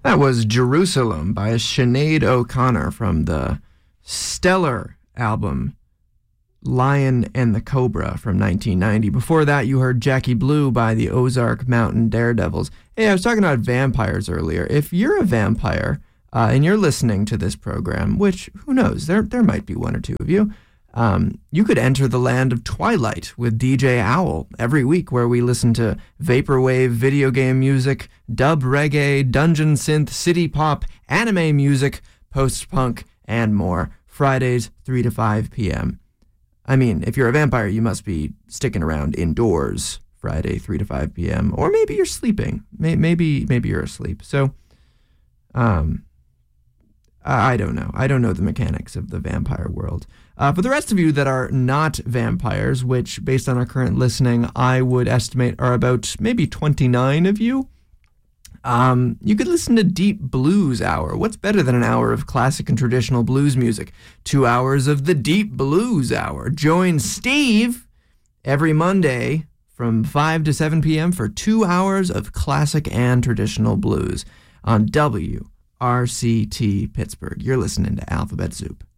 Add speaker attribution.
Speaker 1: That was Jerusalem by Sinead O'Connor from the stellar album Lion and the Cobra from 1990. Before that, you heard Jackie Blue by the Ozark Mountain Daredevils. Hey, I was talking about vampires earlier. If you're a vampire and you're listening to this program, which, who knows, there might be one or two of you, you could enter the land of Twilight with DJ Owl every week, where we listen to vaporwave video game music, dub reggae, dungeon synth, city pop, anime music, post-punk, and more. Fridays, 3 to 5 p.m. I mean, if you're a vampire, you must be sticking around indoors Friday, 3 to 5 p.m. Or maybe you're sleeping. Maybe you're asleep. So, I don't know. I don't know the mechanics of the vampire world. For the rest of you that are not vampires, which, based on our current listening, I would estimate are about maybe 29 of you, you could listen to Deep Blues Hour. What's better than an hour of classic and traditional blues music? 2 hours of the Deep Blues Hour. Join Steve every Monday from 5 to 7 p.m. for 2 hours of classic and traditional blues on WRCT Pittsburgh. You're listening to Alphabet Soup.